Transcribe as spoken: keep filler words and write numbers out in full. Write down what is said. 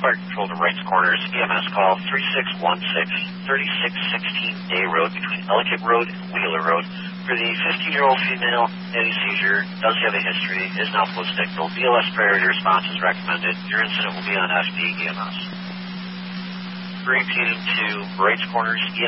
fire control to Wrights Corners, E M S call three six one six, thirty-six sixteen Day Road between Ellicott Road and Wheeler Road. For the fifteen-year-old female, anti-seizure, does have a history, is now post-ictal. B L S priority response is recommended. Your incident will be on F D E M S. Repeating to Wrights Corners, E M S